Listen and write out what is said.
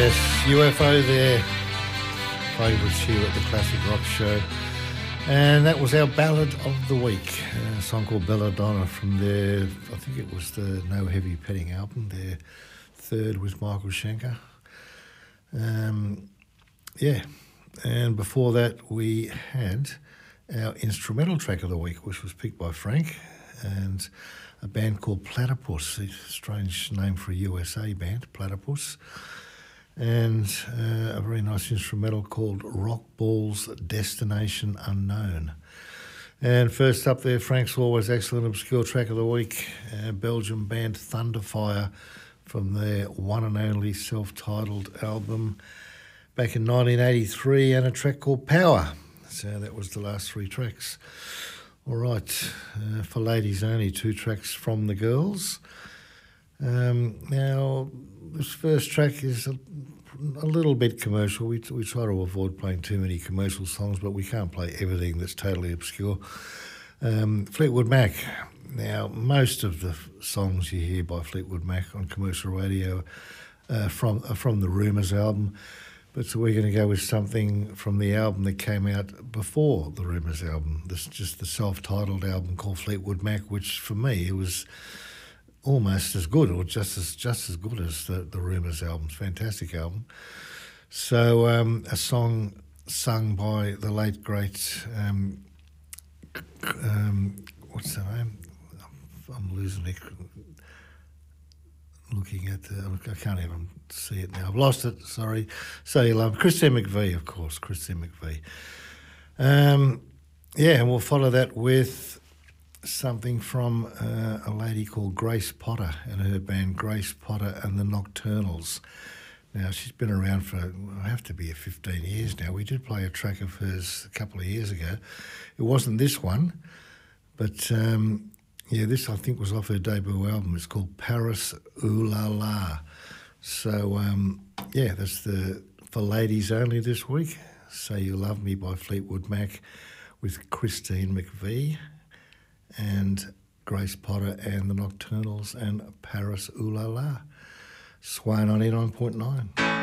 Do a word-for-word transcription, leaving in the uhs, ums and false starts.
Yes, U F O there. Favourites here at the Classic Rock Show. And that was our ballad of the week, a song called Belladonna from their, I think it was the No Heavy Petting album, their third with Michael Schenker. Um, yeah, and before that we had our instrumental track of the week, which was picked by Frank, and a band called Platypus, a strange name for a U S A band, Platypus, and uh, a very nice instrumental called Rock Ball's Destination Unknown. And first up there, Frank's always excellent obscure track of the week, uh, Belgian band Thunderfire from their one and only self-titled album back in nineteen eighty-three, and a track called Power. So that was the last three tracks. All right, uh, for ladies only, two tracks from the girls. Um, now, this first track is a, a little bit commercial. We, we try to avoid playing too many commercial songs, but we can't play everything that's totally obscure. Um, Fleetwood Mac. Now, most of the songs you hear by Fleetwood Mac on commercial radio uh, from, are from the Rumours album. But so we're going to go with something from the album that came out before the Rumours album. This is just the self-titled album called Fleetwood Mac, which for me it was almost as good, or just as just as good as the, the Rumours album. Fantastic album. So um, a song sung by the late great um, um, what's her name? I'm losing it. Looking at, uh, I can't even see it now. I've lost it, sorry. So you love Christine McVie, of course, Christine McVie. Um, yeah, and we'll follow that with something from uh, a lady called Grace Potter and her band Grace Potter and the Nocturnals. Now, she's been around for, well, I have to be fifteen years now. We did play a track of hers a couple of years ago. It wasn't this one, but... Um, Yeah, this I think was off her debut album. It's called Paris Ooh La La. So, um, yeah, that's the for ladies only this week. Say You Love Me by Fleetwood Mac with Christine McVie and Grace Potter and the Nocturnals and Paris Ooh La La. Sway ninety-nine point nine.